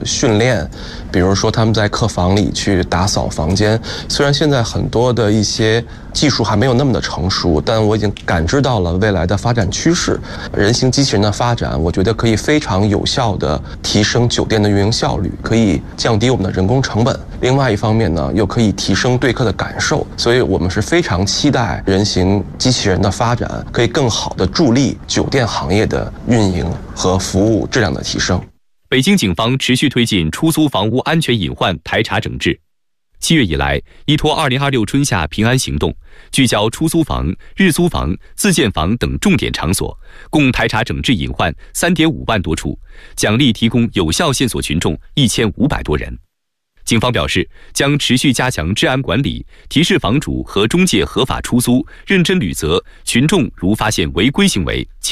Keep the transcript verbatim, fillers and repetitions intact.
训练，比如说他们在客房里去打扫房间。虽然现在很多的一些技术还没有那么的成熟，但我已经感知到了未来的发展趋势。人形机器人的发展，我觉得可以非常有效地提升酒店的运营效率，可以降低我们的人工成本。另外一方面呢，又可以提升对客的感受。所以我们是非常期待人形机器人的发展，可以更好地助力酒店行业的运营和服务质量的提升。 北京警方持续推进出租房屋安全隐患排查整治。七月以来，依托二零二六春夏平安行动，聚焦出租房、日租房、自建房等重点场所，共排查整治隐患三点五万多处，奖励提供有效线索群众一千五百多人。警方表示，将持续加强治安管理，提示房主和中介合法出租，认真履责，群众如发现违规行为，